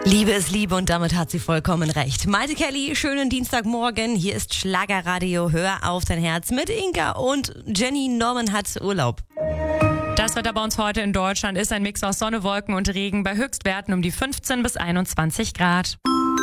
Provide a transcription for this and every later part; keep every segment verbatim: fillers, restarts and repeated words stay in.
Liebe ist Liebe und damit hat sie vollkommen recht. Maite Kelly, schönen Dienstagmorgen. Hier ist Schlagerradio. Hör auf dein Herz mit Inka und Jenny. Norman hat Urlaub. Das Wetter bei uns heute in Deutschland ist ein Mix aus Sonne, Wolken und Regen bei Höchstwerten um die fünfzehn bis einundzwanzig Grad.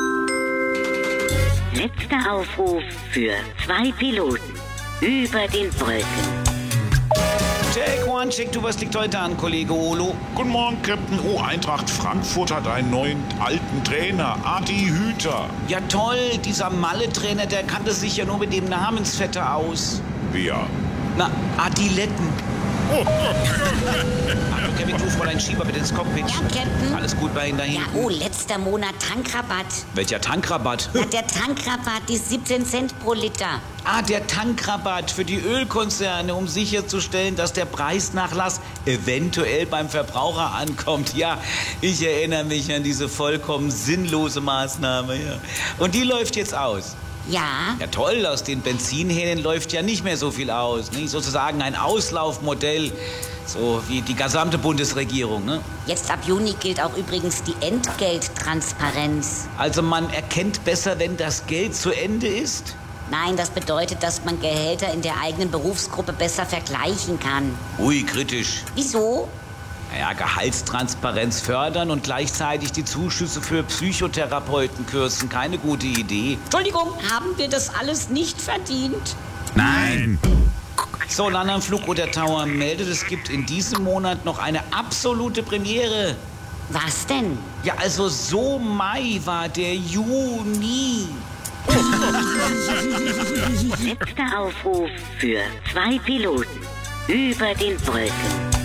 Letzter Aufruf für zwei Piloten über den Wolken. Take one, check, du, was liegt heute an, Kollege Olo? Guten Morgen, Captain. Oh, Eintracht Frankfurt hat einen neuen alten Trainer, Adi Hüter. Ja toll, dieser Malle-Trainer, der kannte sich ja nur mit dem Namensvetter aus. Wer? Na, Adiletten. Hallo Kevin, du, Fräulein Schieber, bitte ins Cockpit. Ja, Captain. Alles gut bei Ihnen da Ja, hinten? oh, letzter Monat Tankrabatt. Welcher Tankrabatt? Ja, der Tankrabatt, die siebzehn Cent pro Liter. Ah, der Tankrabatt für die Ölkonzerne, um sicherzustellen, dass der Preisnachlass eventuell beim Verbraucher ankommt. Ja, ich erinnere mich an diese vollkommen sinnlose Maßnahme. Ja. Und die läuft jetzt aus. Ja, Ja toll, aus den Benzinhähnen läuft ja nicht mehr so viel aus. Nicht? Sozusagen ein Auslaufmodell, so wie die gesamte Bundesregierung. Ne? jetzt ab Juni gilt auch übrigens die Entgelttransparenz. Also man erkennt besser, wenn das Geld zu Ende ist? Nein, das bedeutet, dass man Gehälter in der eigenen Berufsgruppe besser vergleichen kann. Ui, kritisch. Wieso? Naja, Gehaltstransparenz fördern und gleichzeitig die Zuschüsse für Psychotherapeuten kürzen. Keine gute Idee. Entschuldigung, haben wir das alles nicht verdient? Nein. So, Landern Flug oder Tower meldet, es gibt in diesem Monat noch eine absolute Premiere. Was denn? Ja, also so Mai war der Juni. Letzter Aufruf für zwei Piloten über den Wolken.